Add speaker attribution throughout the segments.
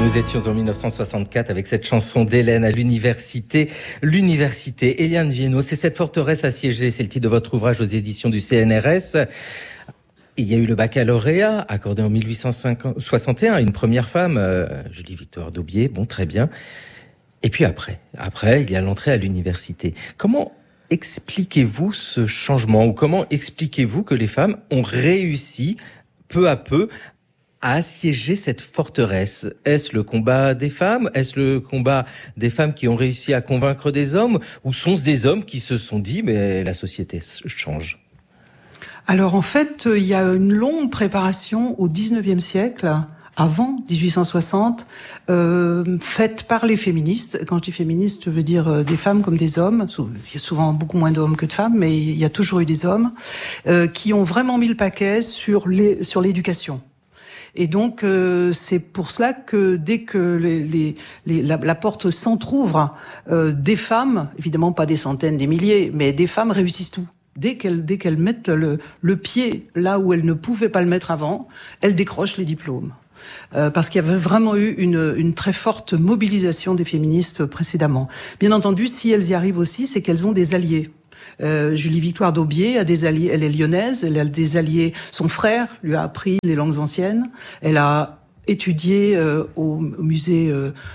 Speaker 1: Nous étions en 1964 avec cette chanson d'Hélène à l'université. L'université Éliane Viennot, c'est cette forteresse assiégée, c'est le titre de votre ouvrage aux éditions du CNRS. Il y a eu le baccalauréat accordé en 1861 à une première femme, Julie Victoire d'Aubié, bon très bien. Et puis après, il y a l'entrée à l'université. Comment expliquez-vous ce changement ou comment expliquez-vous que les femmes ont réussi peu à peu à assiéger cette forteresse? Est-ce le combat des femmes? Est-ce le combat des femmes qui ont réussi à convaincre des hommes? Ou sont-ce des hommes qui se sont dit, mais la société change?
Speaker 2: Alors en fait, il y a une longue préparation au 19e siècle, avant 1860, faite par les féministes. Quand je dis féministes, je veux dire des femmes comme des hommes. Il y a souvent beaucoup moins d'hommes que de femmes, mais il y a toujours eu des hommes qui ont vraiment mis le paquet sur l'éducation. Et donc c'est pour cela que dès que la porte s'entrouvre, des femmes, évidemment pas des centaines, des milliers, mais des femmes réussissent tout. Dès qu'elles mettent le pied là où elles ne pouvaient pas le mettre avant, elles décrochent les diplômes. Parce qu'il y avait vraiment eu une très forte mobilisation des féministes précédemment. Bien entendu, si elles y arrivent aussi, c'est qu'elles ont des alliés. Julie Victoire d'Aubié a des alliés, elle est lyonnaise, elle a des alliés, son frère lui a appris les langues anciennes, elle a étudié au musée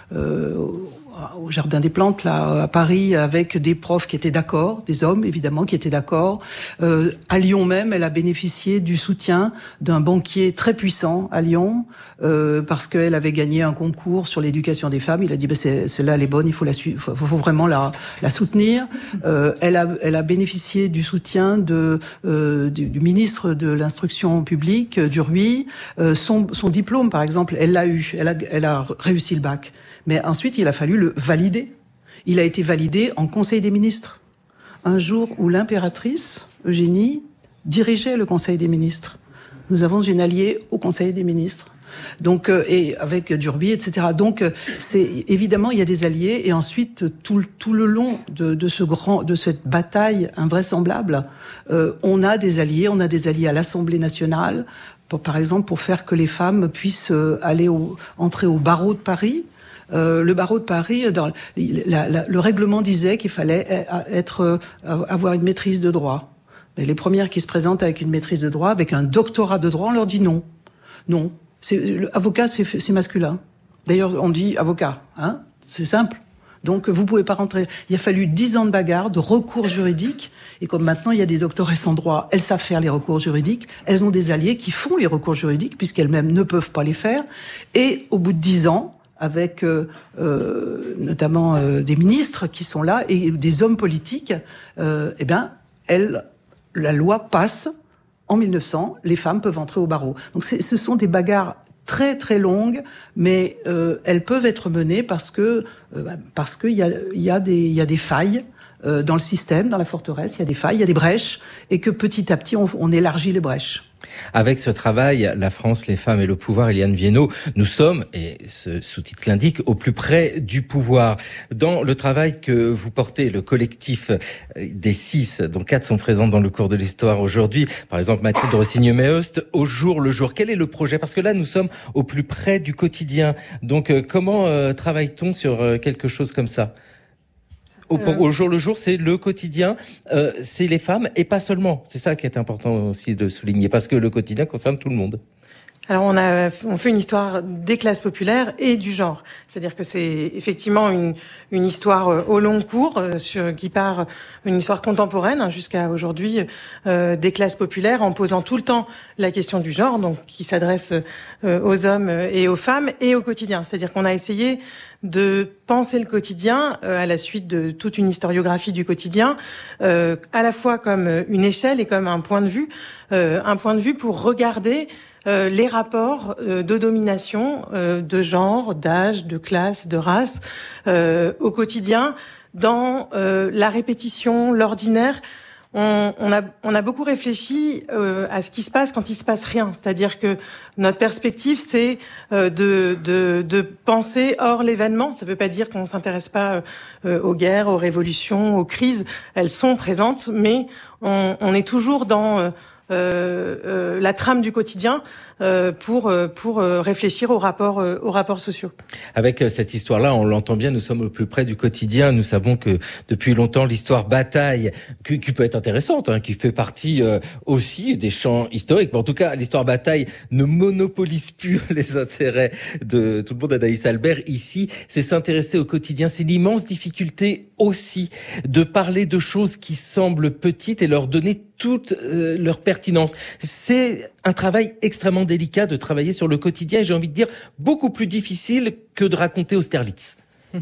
Speaker 2: au Jardin des Plantes là à Paris avec des profs qui étaient d'accord, des hommes évidemment qui étaient d'accord. À Lyon même, elle a bénéficié du soutien d'un banquier très puissant à Lyon parce qu'elle avait gagné un concours sur l'éducation des femmes. Il a dit celle-là elle est bonne, il faut faut vraiment la soutenir. Elle a bénéficié du soutien du ministre de l'instruction publique Duruy. Son diplôme par exemple, elle l'a eu, elle a réussi le bac. Mais ensuite, il a fallu le valider. Il a été validé en Conseil des ministres. Un jour où l'impératrice, Eugénie, dirigeait le Conseil des ministres. Nous avons une alliée au Conseil des ministres. Donc, et avec Duruy, etc. Donc, c'est évidemment, il y a des alliés. Et ensuite, tout le long de cette bataille invraisemblable, on a des alliés. On a des alliés à l'Assemblée nationale, par exemple, pour faire que les femmes puissent entrer au barreau de Paris. Le barreau de Paris, le règlement disait qu'il fallait avoir une maîtrise de droit. Mais les premières qui se présentent avec une maîtrise de droit, avec un doctorat de droit, on leur dit non. Non. Avocat, c'est masculin. D'ailleurs, on dit avocat, hein. C'est simple. Donc, vous pouvez pas rentrer. Il a fallu 10 ans de bagarre, de recours juridiques. Et comme maintenant, il y a des doctoresses en droit, elles savent faire les recours juridiques. Elles ont des alliés qui font les recours juridiques, puisqu'elles-mêmes ne peuvent pas les faire. Et au bout de 10 ans, avec notamment des ministres qui sont là et des hommes politiques, la loi passe en 1900, les femmes peuvent entrer au barreau. Donc ce sont des bagarres très très longues, mais elles peuvent être menées parce qu'il y a des failles dans le système, dans la forteresse, il y a des failles, il y a des brèches, et que petit à petit on élargit les brèches.
Speaker 1: Avec ce travail, La France, les femmes et le pouvoir, Éliane Viennot, nous sommes, et ce sous-titre l'indique, au plus près du pouvoir. Dans le travail que vous portez, le collectif des 6, dont 4 sont présentes dans le cours de l'histoire aujourd'hui, par exemple Mathilde Rossigneux-Méhost, au jour le jour. Quel est le projet? Parce que là, nous sommes au plus près du quotidien. Donc, comment travaille-t-on sur quelque chose comme ça? Au jour le jour, c'est le quotidien, c'est les femmes et pas seulement. C'est ça qui est important aussi de souligner, parce que le quotidien concerne tout le monde.
Speaker 3: Alors on fait une histoire des classes populaires et du genre. C'est-à-dire que c'est effectivement une histoire au long cours qui part une histoire contemporaine jusqu'à aujourd'hui des classes populaires en posant tout le temps la question du genre, donc qui s'adresse aux hommes et aux femmes et au quotidien. C'est-à-dire qu'on a essayé de penser le quotidien à la suite de toute une historiographie du quotidien, à la fois comme une échelle et comme un point de vue pour regarder les rapports de domination, de genre, d'âge, de classe, de race au quotidien, dans la répétition, l'ordinaire. On a beaucoup réfléchi à ce qui se passe quand il se passe rien, c'est-à-dire que notre perspective c'est de penser hors l'événement. Ça ne veut pas dire qu'on s'intéresse pas aux guerres, aux révolutions, aux crises. Elles sont présentes, mais on est toujours dans la trame du quotidien, pour réfléchir aux rapports sociaux.
Speaker 1: Avec cette histoire-là, on l'entend bien, nous sommes au plus près du quotidien. Nous savons que depuis longtemps, l'histoire bataille, qui peut être intéressante, qui fait partie aussi des champs historiques. Mais en tout cas, l'histoire bataille ne monopolise plus les intérêts de tout le monde. Anaïs Albert, ici, c'est s'intéresser au quotidien. C'est l'immense difficulté aussi de parler de choses qui semblent petites et leur donner toute leur pertinence. C'est un travail extrêmement délicat de travailler sur le quotidien et j'ai envie de dire beaucoup plus difficile que de raconter Austerlitz.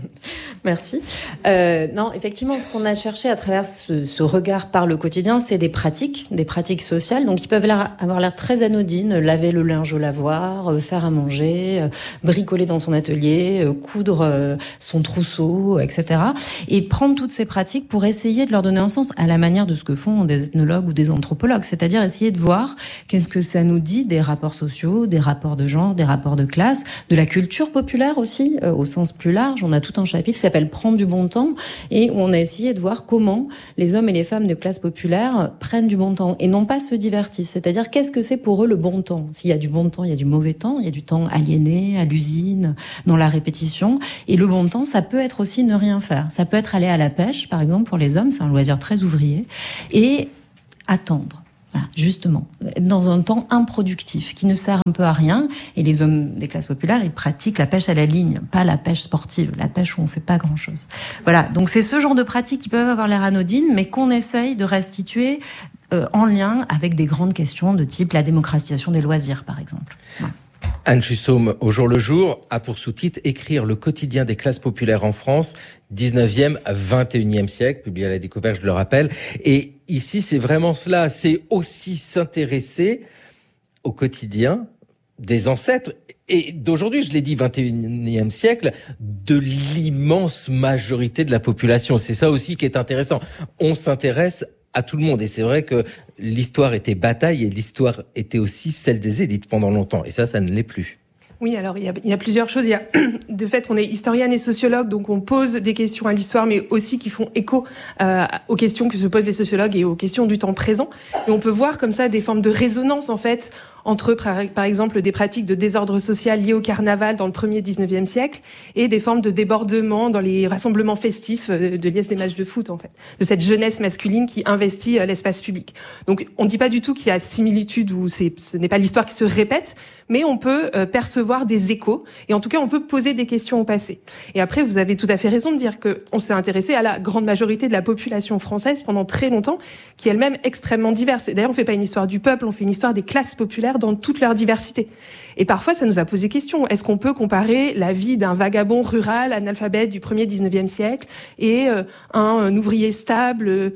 Speaker 4: Merci. Non, effectivement, ce qu'on a cherché à travers ce regard par le quotidien, c'est des pratiques sociales, donc qui peuvent avoir l'air très anodines, laver le linge au lavoir, faire à manger, bricoler dans son atelier, coudre son trousseau, etc. Et prendre toutes ces pratiques pour essayer de leur donner un sens à la manière de ce que font des ethnologues ou des anthropologues, c'est-à-dire essayer de voir qu'est-ce que ça nous dit des rapports sociaux, des rapports de genre, des rapports de classe, de la culture populaire aussi, au sens plus large. On a tout un chapitre qui s'appelle « Prendre du bon temps » et où on a essayé de voir comment les hommes et les femmes de classe populaire prennent du bon temps et non pas se divertissent. C'est-à-dire, qu'est-ce que c'est pour eux le bon temps ? S'il y a du bon temps, il y a du mauvais temps. Il y a du temps aliéné, à l'usine, dans la répétition. Et le bon temps, ça peut être aussi ne rien faire. Ça peut être aller à la pêche, par exemple, pour les hommes. C'est un loisir très ouvrier. Et attendre. Voilà, justement, dans un temps improductif, qui ne sert un peu à rien. Et les hommes des classes populaires, ils pratiquent la pêche à la ligne, pas la pêche sportive, la pêche où on fait pas grand-chose. Voilà, donc c'est ce genre de pratiques qui peuvent avoir l'air anodines, mais qu'on essaye de restituer en lien avec des grandes questions de type la démocratisation des loisirs, par exemple. Voilà.
Speaker 1: Anne Jussaume, au jour le jour, a pour sous-titre « Écrire le quotidien des classes populaires en France, 19e à 21e siècle », publié à La Découverte, je le rappelle. Et ici, c'est vraiment cela, c'est aussi s'intéresser au quotidien des ancêtres et d'aujourd'hui, je l'ai dit, 21e siècle, de l'immense majorité de la population. C'est ça aussi qui est intéressant. On s'intéresse à tout le monde. Et c'est vrai que l'histoire était bataille et l'histoire était aussi celle des élites pendant longtemps. Et ça ne l'est plus.
Speaker 3: Oui, alors il y a plusieurs choses. Il y a de fait qu'on est historienne et sociologue, donc on pose des questions à l'histoire, mais aussi qui font écho aux questions que se posent les sociologues et aux questions du temps présent. Et on peut voir comme ça des formes de résonance en fait entre, par exemple, des pratiques de désordre social liées au carnaval dans le premier 19e siècle et des formes de débordement dans les rassemblements festifs de liesse des matchs de foot, en fait, de cette jeunesse masculine qui investit l'espace public. Donc, on ne dit pas du tout qu'il y a similitude ou ce n'est pas l'histoire qui se répète, mais on peut percevoir des échos et en tout cas, on peut poser des questions au passé. Et après, vous avez tout à fait raison de dire qu'on s'est intéressé à la grande majorité de la population française pendant très longtemps, qui est elle-même extrêmement diverse. Et d'ailleurs, on ne fait pas une histoire du peuple, on fait une histoire des classes populaires dans toute leur diversité. Et parfois, ça nous a posé question. Est-ce qu'on peut comparer la vie d'un vagabond rural, analphabète du premier 19e siècle et un ouvrier stable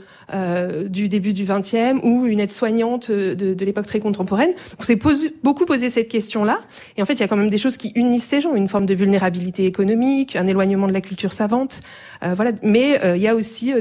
Speaker 3: du début du 20e ou une aide-soignante de l'époque très contemporaine? On s'est beaucoup posé cette question-là. Et en fait, il y a quand même des choses qui unissent ces gens. Une forme de vulnérabilité économique, un éloignement de la culture savante. Voilà. Mais il y a aussi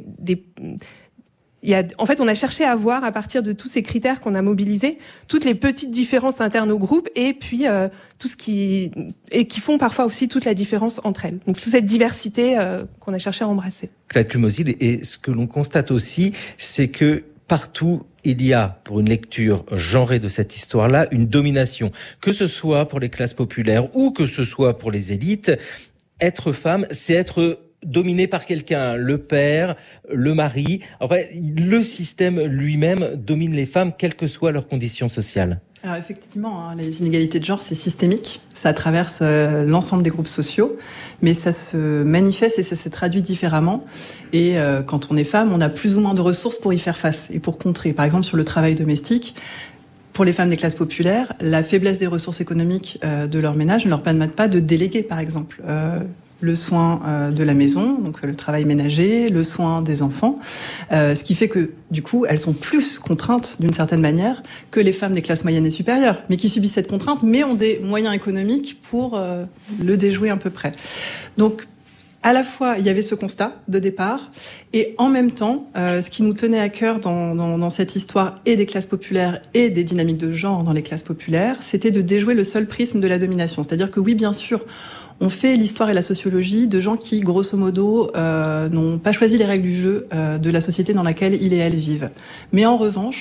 Speaker 3: en fait, on a cherché à voir, à partir de tous ces critères qu'on a mobilisés, toutes les petites différences internes au groupe et puis tout ce qui font parfois aussi toute la différence entre elles. Donc, toute cette diversité qu'on a cherché à embrasser.
Speaker 1: Claude Plumosille, et ce que l'on constate aussi, c'est que partout, il y a, pour une lecture genrée de cette histoire-là, une domination. Que ce soit pour les classes populaires ou que ce soit pour les élites, être femme, c'est être dominé par quelqu'un, le père, le mari. Enfin, le système lui-même domine les femmes, quelles que soient leurs conditions sociales.
Speaker 5: Alors effectivement, les inégalités de genre, c'est systémique. Ça traverse l'ensemble des groupes sociaux, mais ça se manifeste et ça se traduit différemment. Et quand on est femme, on a plus ou moins de ressources pour y faire face et pour contrer. Par exemple, sur le travail domestique, pour les femmes des classes populaires, la faiblesse des ressources économiques de leur ménage ne leur permet pas de déléguer, par exemple, le soin de la maison, donc le travail ménager, le soin des enfants, ce qui fait que, du coup, elles sont plus contraintes, d'une certaine manière, que les femmes des classes moyennes et supérieures, mais qui subissent cette contrainte, mais ont des moyens économiques pour le déjouer à peu près. Donc, à la fois, il y avait ce constat de départ, et en même temps, ce qui nous tenait à cœur dans cette histoire et des classes populaires et des dynamiques de genre dans les classes populaires, c'était de déjouer le seul prisme de la domination. C'est-à-dire que oui, bien sûr, on fait l'histoire et la sociologie de gens qui, grosso modo, n'ont pas choisi les règles du jeu de la société dans laquelle ils et elles vivent. Mais en revanche,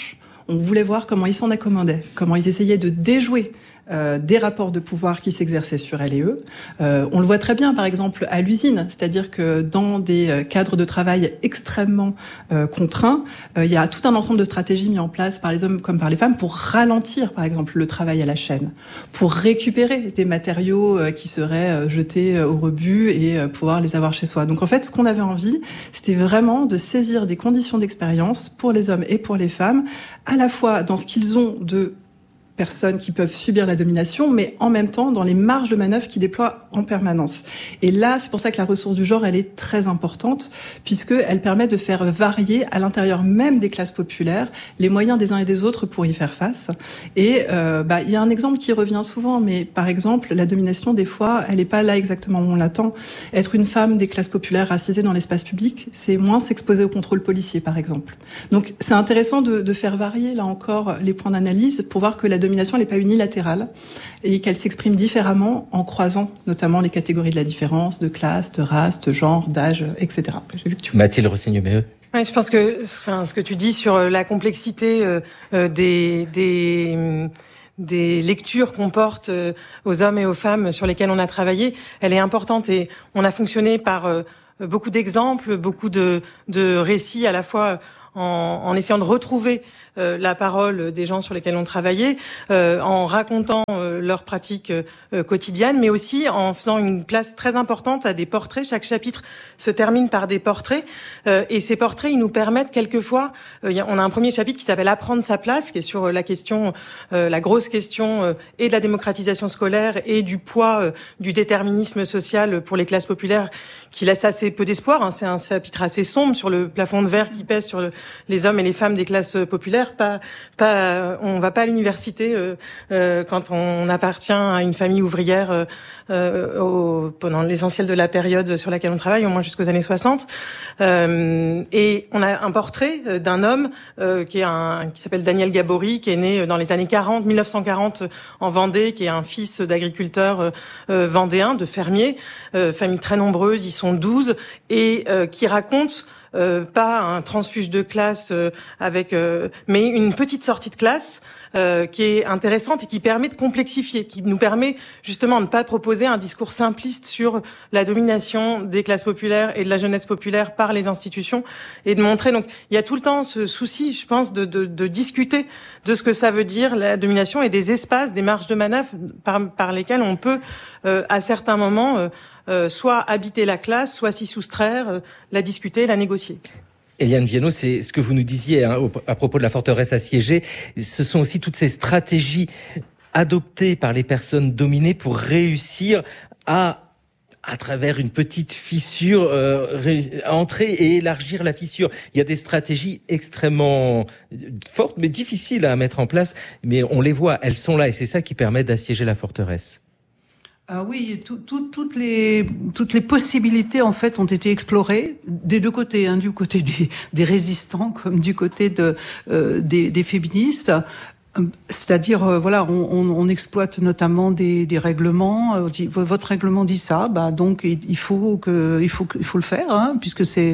Speaker 5: on voulait voir comment ils s'en accommodaient, comment ils essayaient de déjouer des rapports de pouvoir qui s'exerçaient sur elles et eux. On le voit très bien, par exemple, à l'usine, c'est-à-dire que dans des cadres de travail extrêmement contraints, il y a tout un ensemble de stratégies mises en place par les hommes comme par les femmes pour ralentir, par exemple, le travail à la chaîne, pour récupérer des matériaux qui seraient jetés au rebut et pouvoir les avoir chez soi. Donc en fait, ce qu'on avait envie, c'était vraiment de saisir des conditions d'expérience pour les hommes et pour les femmes, à la fois dans ce qu'ils ont de personnes qui peuvent subir la domination, mais en même temps dans les marges de manœuvre qu'ils déploient en permanence. Et là, c'est pour ça que la ressource du genre, elle est très importante, puisqu'elle permet de faire varier à l'intérieur même des classes populaires les moyens des uns et des autres pour y faire face. Et il y a un exemple qui revient souvent, mais par exemple, la domination, des fois, elle n'est pas là exactement où on l'attend. Être une femme des classes populaires racisées dans l'espace public, c'est moins s'exposer au contrôle policier, par exemple. Donc, c'est intéressant de faire varier, là encore, les points d'analyse pour voir que la domination n'est pas unilatérale et qu'elle s'exprime différemment en croisant notamment les catégories de la différence, de classe, de race, de genre, d'âge, etc.
Speaker 1: J'ai vu que Mathilde Rossignol-Méheux.
Speaker 3: Oui, je pense que ce que tu dis sur la complexité des lectures qu'on porte aux hommes et aux femmes sur lesquelles on a travaillé, elle est importante et on a fonctionné par beaucoup d'exemples, beaucoup de récits à la fois en essayant de retrouver la parole des gens sur lesquels on travaillait, en racontant leurs pratiques quotidiennes, mais aussi en faisant une place très importante à des portraits. Chaque chapitre se termine par des portraits, et ces portraits, ils nous permettent quelquefois... on a un premier chapitre qui s'appelle « Apprendre sa place », qui est sur la question, la grosse question et de la démocratisation scolaire et du poids du déterminisme social pour les classes populaires, qui laisse assez peu d'espoir. C'est un chapitre assez sombre sur le plafond de verre qui pèse sur les hommes et les femmes des classes populaires. On va pas à l'université quand on appartient à une famille ouvrière pendant l'essentiel de la période sur laquelle on travaille, au moins jusqu'aux années 60. Et on a un portrait d'un homme qui s'appelle Daniel Gabory, qui est né dans les années 1940 en Vendée, qui est un fils d'agriculteur vendéen, de fermier, famille très nombreuse, ils sont 12, et qui raconte pas un transfuge de classe mais une petite sortie de classe qui est intéressante et qui permet de complexifier, qui nous permet justement de ne pas proposer un discours simpliste sur la domination des classes populaires et de la jeunesse populaire par les institutions, et de montrer. Donc il y a tout le temps ce souci, je pense, de discuter de ce que ça veut dire la domination et des espaces, des marges de manœuvre par lesquels on peut à certains moments soit habiter la classe, soit s'y soustraire, la discuter, la négocier.
Speaker 1: Eliane Viennot, c'est ce que vous nous disiez à propos de la forteresse assiégée. Ce sont aussi toutes ces stratégies adoptées par les personnes dominées pour réussir à travers une petite fissure, entrer et élargir la fissure. Il y a des stratégies extrêmement fortes, mais difficiles à mettre en place. Mais on les voit, elles sont là, et c'est ça qui permet d'assiéger la forteresse.
Speaker 2: Ah oui, toutes les possibilités en fait ont été explorées des deux côtés, du côté des résistants comme du côté des féministes. C'est-à-dire, on exploite notamment des règlements. Votre règlement dit ça, donc il faut le faire, puisque c'est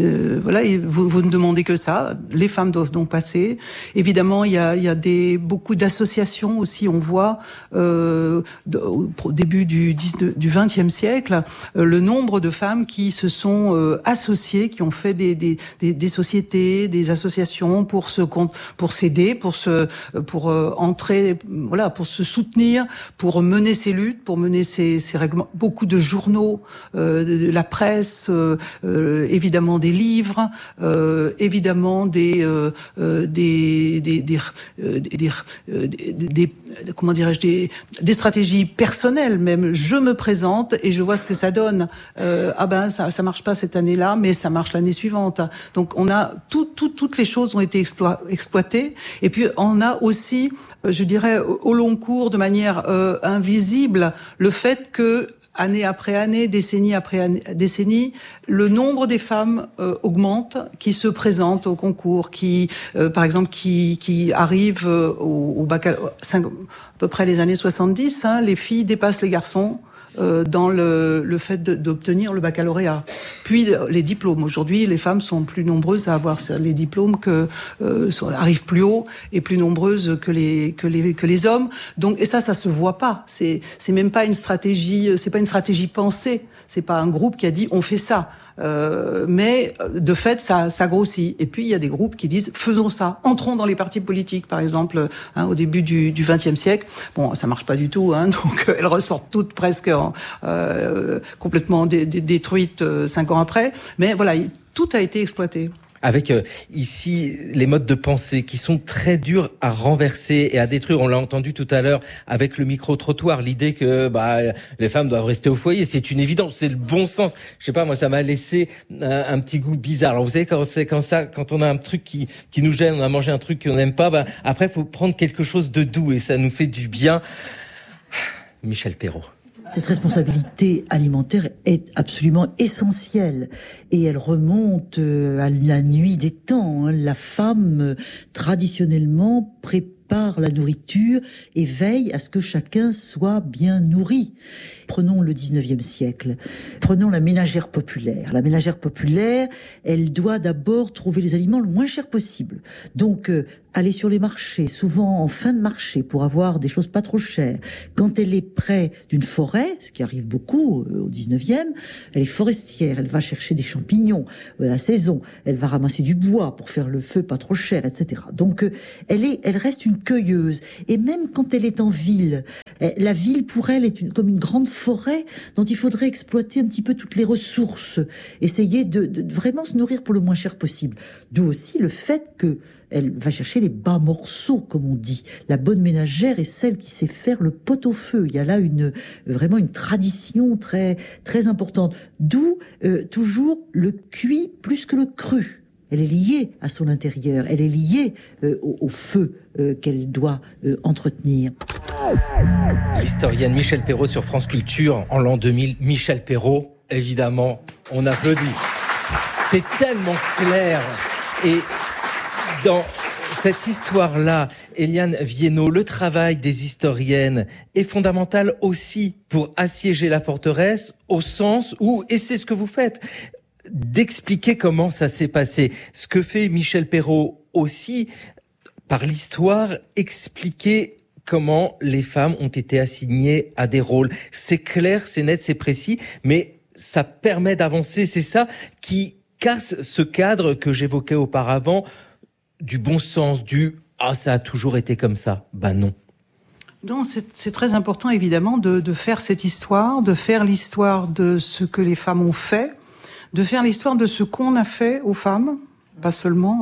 Speaker 2: vous ne demandez que ça. Les femmes doivent donc passer. Évidemment, il y a beaucoup d'associations aussi. On voit au début du XXe siècle le nombre de femmes qui se sont associées, qui ont fait des sociétés, des associations pour s'aider, pour entrer, pour se soutenir, pour mener ces luttes, pour mener ces règlements. Beaucoup de journaux, de la presse, évidemment des livres, évidemment des stratégies personnelles même. Je me présente et je vois ce que ça donne. Ça marche pas cette année-là, mais ça marche l'année suivante. Donc on a toutes les choses ont été exploitées, et puis on a aussi, je dirais, au long cours, de manière invisible, le fait que année après année, décennie après décennie, le nombre des femmes augmente qui se présentent au concours, qui, par exemple, qui arrivent au baccalauréat, à peu près les années 70, les filles dépassent les garçons dans le fait d'obtenir le baccalauréat. Puis les diplômes. Aujourd'hui, les femmes sont plus nombreuses à avoir les diplômes arrivent plus haut et plus nombreuses que les hommes. Donc, et ça se voit pas. C'est même pas une stratégie, c'est pas une stratégie pensée. C'est pas un groupe qui a dit on fait ça. Mais de fait, ça grossit. Et puis il y a des groupes qui disent faisons ça, entrons dans les partis politiques, par exemple, au début du XXe siècle. Bon, ça marche pas du tout, donc elles ressortent toutes presque complètement détruites 5 ans après. Mais voilà, tout a été exploité.
Speaker 1: Avec ici les modes de pensée qui sont très durs à renverser et à détruire. On l'a entendu tout à l'heure avec le micro-trottoir, l'idée que les femmes doivent rester au foyer, c'est une évidence, c'est le bon sens. Je sais pas, moi ça m'a laissé un petit goût bizarre. Alors vous savez quand on a un truc qui nous gêne, on a mangé un truc qu'on n'aime pas, après faut prendre quelque chose de doux et ça nous fait du bien. Michel Perrault.
Speaker 6: Cette responsabilité alimentaire est absolument essentielle et elle remonte à la nuit des temps. La femme, traditionnellement, prépare la nourriture et veille à ce que chacun soit bien nourri. Prenons le 19e siècle. Prenons la ménagère populaire. La ménagère populaire, elle doit d'abord trouver les aliments le moins cher possible. Donc, aller sur les marchés, souvent en fin de marché, pour avoir des choses pas trop chères. Quand elle est près d'une forêt, ce qui arrive beaucoup au 19e, elle est forestière, elle va chercher des champignons à la saison, elle va ramasser du bois pour faire le feu pas trop cher, etc. Donc, elle reste une cueilleuse. Et même quand elle est en ville, la ville pour elle est comme une grande forêt dont il faudrait exploiter un petit peu toutes les ressources, essayer de vraiment se nourrir pour le moins cher possible. D'où aussi le fait que elle va chercher les bas morceaux, comme on dit. La bonne ménagère est celle qui sait faire le pot-au-feu. Il y a là vraiment une tradition très, très importante. D'où toujours le cuit plus que le cru. Elle est liée à son intérieur. Elle est liée au feu qu'elle doit entretenir.
Speaker 1: L'historienne Michel Perrault sur France Culture en l'an 2000. Michel Perrault, évidemment, on applaudit. C'est tellement clair. Et dans cette histoire-là, Éliane Viennot, le travail des historiennes est fondamental aussi pour assiéger la forteresse, au sens où, et c'est ce que vous faites, d'expliquer comment ça s'est passé. Ce que fait Michel Perrault aussi, par l'histoire, expliquer comment les femmes ont été assignées à des rôles. C'est clair, c'est net, c'est précis, mais ça permet d'avancer. C'est ça qui casse ce cadre que j'évoquais auparavant, du bon sens, ça a toujours été comme ça. Non.
Speaker 2: Non, c'est très important évidemment de faire cette histoire, de faire l'histoire de ce que les femmes ont fait, de faire l'histoire de ce qu'on a fait aux femmes. Pas seulement,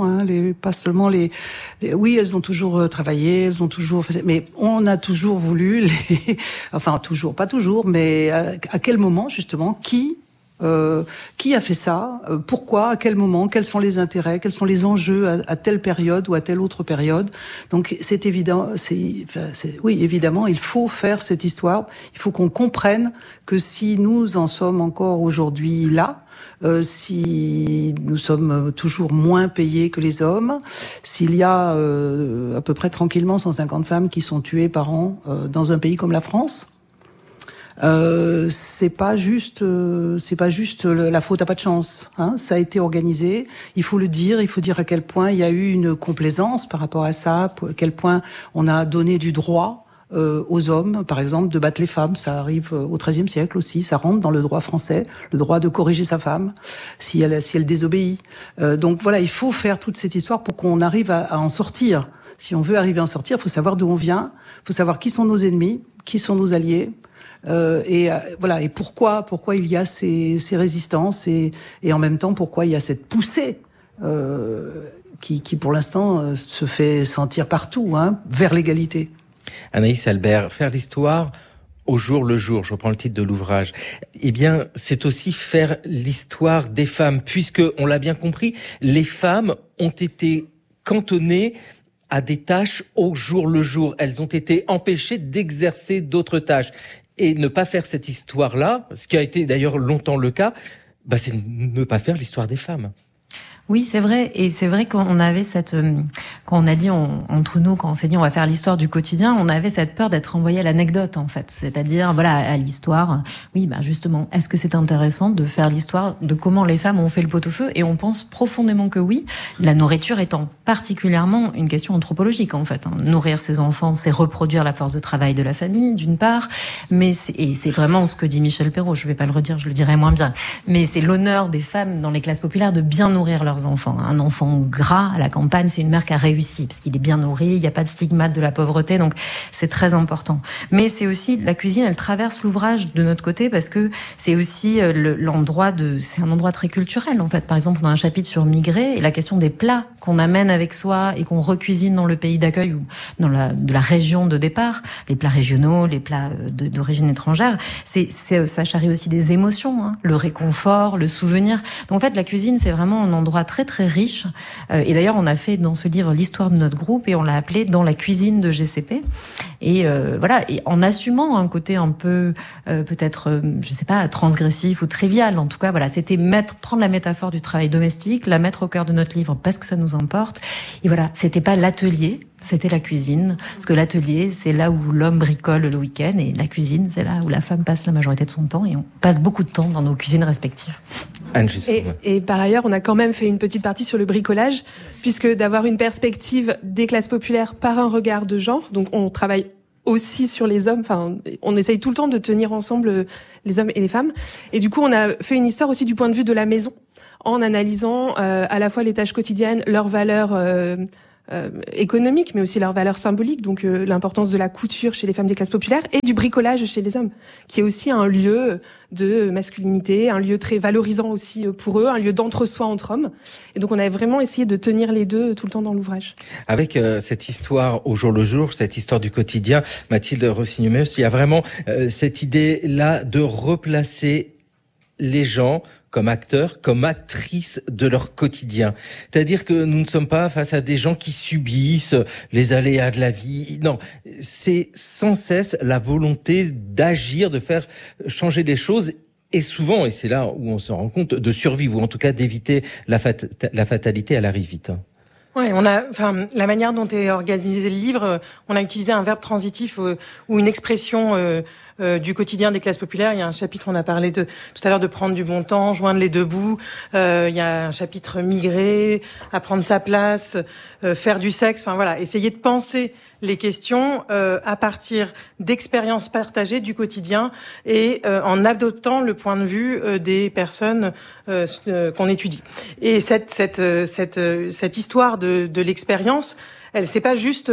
Speaker 2: oui, elles ont toujours travaillé, elles ont toujours fait, mais on a toujours voulu pas toujours, mais à quel moment justement, qui a fait ça, pourquoi, à quel moment, quels sont les intérêts, quels sont les enjeux à telle période ou à telle autre période. Donc c'est évident, oui, évidemment, il faut faire cette histoire. Il faut qu'on comprenne que si nous en sommes encore aujourd'hui là, si nous sommes toujours moins payés que les hommes, s'il y a à peu près tranquillement 150 femmes qui sont tuées par an dans un pays comme la France, c'est pas juste la faute à pas de chance, ça a été organisé, il faut dire à quel point il y a eu une complaisance par rapport à ça, à quel point on a donné du droit aux hommes, par exemple, de battre les femmes. Ça arrive au XIIIe siècle aussi, ça rentre dans le droit français, le droit de corriger sa femme si elle désobéit. Donc voilà, il faut faire toute cette histoire pour qu'on arrive à en sortir. Si on veut arriver à en sortir, il faut savoir d'où on vient, il faut savoir qui sont nos ennemis, qui sont nos alliés, et pourquoi il y a ces résistances et en même temps pourquoi il y a cette poussée qui pour l'instant se fait sentir partout vers l'égalité.
Speaker 1: Anaïs Albert, faire l'histoire au jour le jour, je reprends le titre de l'ouvrage, eh bien, c'est aussi faire l'histoire des femmes, puisque, on l'a bien compris, les femmes ont été cantonnées à des tâches au jour le jour. Elles ont été empêchées d'exercer d'autres tâches. Et ne pas faire cette histoire-là, ce qui a été d'ailleurs longtemps le cas, c'est ne pas faire l'histoire des femmes.
Speaker 4: Oui, c'est vrai. Et c'est vrai qu'on avait quand on a dit entre nous, quand on s'est dit on va faire l'histoire du quotidien, on avait cette peur d'être envoyé à l'anecdote, en fait. C'est-à-dire, voilà, à l'histoire. Oui, justement, est-ce que c'est intéressant de faire l'histoire de comment les femmes ont fait le pot-au-feu? Et on pense profondément que oui. La nourriture étant particulièrement une question anthropologique, en fait. Nourrir ses enfants, c'est reproduire la force de travail de la famille, d'une part. Mais c'est vraiment ce que dit Michel Perrault. Je vais pas le redire, je le dirai moins bien. Mais c'est l'honneur des femmes dans les classes populaires de bien nourrir leurs enfants. Un enfant gras à la campagne, c'est une mère qui a réussi parce qu'il est bien nourri, il n'y a pas de stigmate de la pauvreté, donc c'est très important. Mais c'est aussi la cuisine, elle traverse l'ouvrage de notre côté parce que c'est aussi c'est un endroit très culturel en fait. Par exemple, on a un chapitre sur migrer et la question des plats qu'on amène avec soi et qu'on recuisine dans le pays d'accueil ou dans de la région de départ, les plats régionaux, les plats d'origine étrangère, ça charrie aussi des émotions, le réconfort, le souvenir. Donc en fait, la cuisine, c'est vraiment un endroit très très riche. Et d'ailleurs, on a fait dans ce livre l'histoire de notre groupe et on l'a appelé Dans la cuisine de GCP. Et voilà, et en assumant un côté un peu peut-être, je sais pas, transgressif ou trivial. En tout cas, voilà, c'était prendre la métaphore du travail domestique, la mettre au cœur de notre livre parce que ça nous importe. Et voilà, c'était pas l'atelier, c'était la cuisine. Parce que l'atelier, c'est là où l'homme bricole le week-end et la cuisine, c'est là où la femme passe la majorité de son temps et on passe beaucoup de temps dans nos cuisines respectives.
Speaker 1: Anne,
Speaker 7: et par ailleurs, on a quand même fait une petite partie sur le bricolage, puisque d'avoir une perspective des classes populaires par un regard de genre, donc on travaille aussi sur les hommes, enfin, on essaye tout le temps de tenir ensemble les hommes et les femmes. Et du coup, on a fait une histoire aussi du point de vue de la maison, en analysant à la fois les tâches quotidiennes, leurs valeurs économiques, mais aussi leurs valeurs symboliques, donc l'importance de la couture chez les femmes des classes populaires et du bricolage chez les hommes, qui est aussi un lieu de masculinité, un lieu très valorisant aussi pour eux, un lieu d'entre-soi entre hommes. Et donc on a vraiment essayé de tenir les deux tout le temps dans l'ouvrage.
Speaker 1: Avec cette histoire au jour le jour, cette histoire du quotidien, Mathilde Rossignol-Meus, il y a vraiment cette idée-là de replacer les gens comme acteurs, comme actrices de leur quotidien. C'est-à-dire que nous ne sommes pas face à des gens qui subissent les aléas de la vie. Non, c'est sans cesse la volonté d'agir, de faire changer les choses. Et souvent, et c'est là où on se rend compte, de survivre, ou en tout cas d'éviter la fatalité, elle arrive vite.
Speaker 3: Ouais, la manière dont est organisé le livre, on a utilisé un verbe transitif ou une expression du quotidien des classes populaires. Il y a un chapitre, on a parlé tout à l'heure de prendre du bon temps, joindre les deux bouts. Il y a un chapitre migrer, apprendre sa place, faire du sexe. Enfin voilà, essayer de penser les questions à partir d'expériences partagées du quotidien et en adoptant le point de vue des personnes qu'on étudie. Et cette histoire de l'expérience, c'est pas juste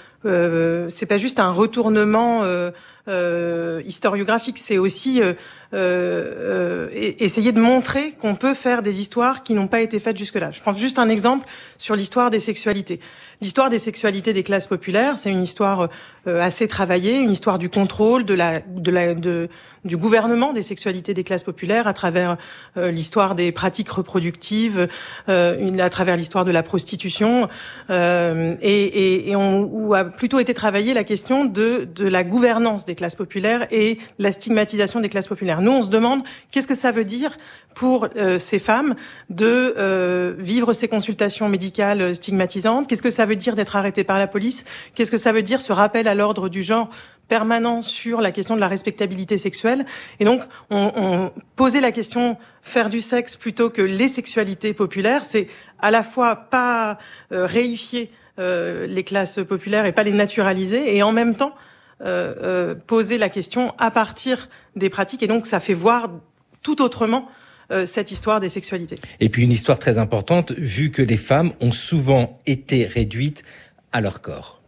Speaker 3: un retournement historiographique, c'est aussi essayer de montrer qu'on peut faire des histoires qui n'ont pas été faites jusque-là. Je prends juste un exemple sur l'histoire des sexualités. L'histoire des sexualités des classes populaires, c'est une histoire assez travaillée, une histoire du contrôle, du gouvernement des sexualités des classes populaires à travers l'histoire des pratiques reproductives, à travers l'histoire de la prostitution, où a plutôt été travaillée la question de la gouvernance des classes populaires et la stigmatisation des classes populaires. Nous, on se demande qu'est-ce que ça veut dire pour ces femmes de vivre ces consultations médicales stigmatisantes. Qu'est-ce que ça veut dire d'être arrêtée par la police? Qu'est-ce que ça veut dire ce rappel à l'ordre du genre permanent sur la question de la respectabilité sexuelle? Et donc, on posait la question faire du sexe plutôt que les sexualités populaires. C'est à la fois pas réifier les classes populaires et pas les naturaliser, et en même temps poser la question à partir des pratiques. Et donc, ça fait voir tout autrement cette histoire des sexualités.
Speaker 1: Et puis une histoire très importante, vu que les femmes ont souvent été réduites à leur corps.